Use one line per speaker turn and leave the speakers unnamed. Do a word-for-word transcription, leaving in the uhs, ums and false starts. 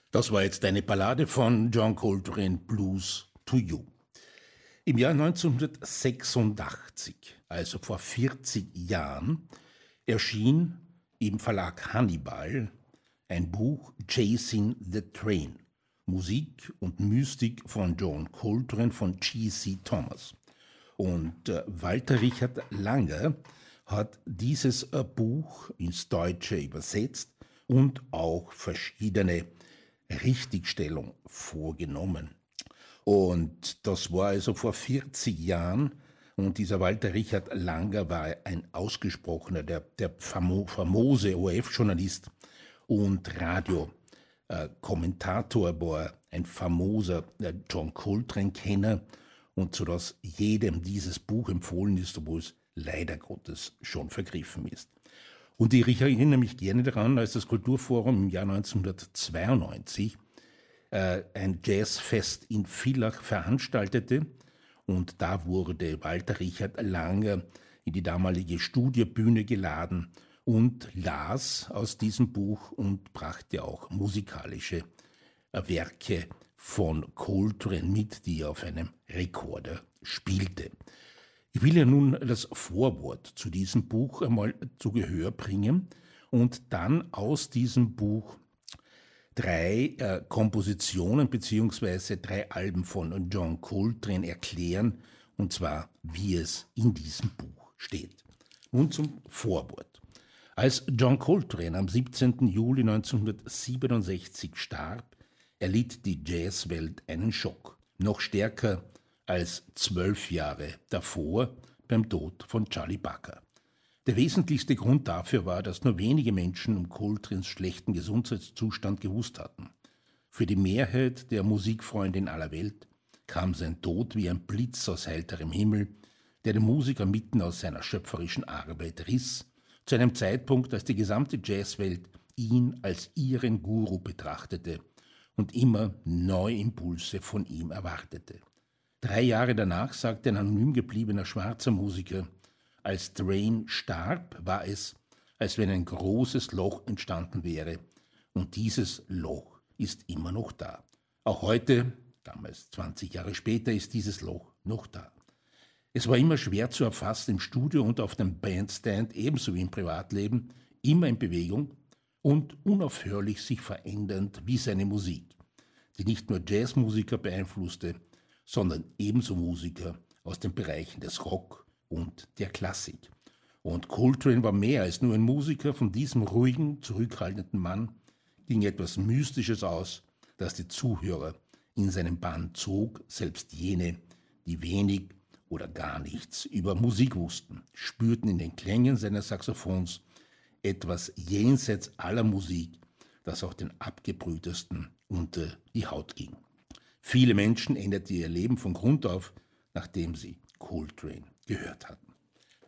Das war jetzt eine Ballade von John Coltrane, Blues to You. Im Jahr neunzehnhundertsechsundachtzig, also vor vierzig Jahren, erschien im Verlag Hannibal ein Buch Chasing the Train, Musik und Mystik von John Coltrane von G C Thomas. Und äh, Walter Richard Langer hat dieses äh, Buch ins Deutsche übersetzt und auch verschiedene Richtigstellungen vorgenommen. Und das war also vor vierzig Jahren. Und dieser Walter Richard Langer war ein ausgesprochener, der, der famo, famose O R F-Journalist und Radiokommentator, äh, war ein famoser äh, John Coltrane-Kenner, und so dass jedem dieses Buch empfohlen ist, obwohl es leider Gottes schon vergriffen ist. Und ich erinnere mich gerne daran, als das Kulturforum im Jahr neunzehnhundertzweiundneunzig äh, ein Jazzfest in Villach veranstaltete, und da wurde Walter Richard Langer in die damalige Studiobühne geladen und las aus diesem Buch und brachte auch musikalische äh, Werke von Coltrane mit, die er auf einem Rekorder spielte. Ich will ja nun das Vorwort zu diesem Buch einmal zu Gehör bringen und dann aus diesem Buch drei äh, Kompositionen bzw. drei Alben von John Coltrane erklären, und zwar wie es in diesem Buch steht. Nun zum Vorwort. Als John Coltrane am siebzehnten Juli neunzehnhundertsiebenundsechzig starb, erlitt die Jazzwelt einen Schock, noch stärker als zwölf Jahre davor beim Tod von Charlie Parker. Der wesentlichste Grund dafür war, dass nur wenige Menschen um Coltranes schlechten Gesundheitszustand gewusst hatten. Für die Mehrheit der Musikfreunde in aller Welt kam sein Tod wie ein Blitz aus heiterem Himmel, der den Musiker mitten aus seiner schöpferischen Arbeit riss, zu einem Zeitpunkt, als die gesamte Jazzwelt ihn als ihren Guru betrachtete und immer neue Impulse von ihm erwartete. Drei Jahre danach sagte ein anonym gebliebener schwarzer Musiker, als Train starb, war es, als wenn ein großes Loch entstanden wäre. Und dieses Loch ist immer noch da. Auch heute, damals zwanzig Jahre später, ist dieses Loch noch da. Es war immer schwer zu erfassen im Studio und auf dem Bandstand, ebenso wie im Privatleben, immer in Bewegung und unaufhörlich sich verändernd wie seine Musik, die nicht nur Jazzmusiker beeinflusste, sondern ebenso Musiker aus den Bereichen des Rock und der Klassik. Und Coltrane war mehr als nur ein Musiker. Von diesem ruhigen, zurückhaltenden Mann ging etwas Mystisches aus, das die Zuhörer in seinen Bann zog, selbst jene, die wenig oder gar nichts über Musik wussten, spürten in den Klängen seines Saxophons etwas jenseits aller Musik, das auch den Abgebrühtesten unter die Haut ging. Viele Menschen änderten ihr Leben von Grund auf, nachdem sie Coltrane gehört hatten.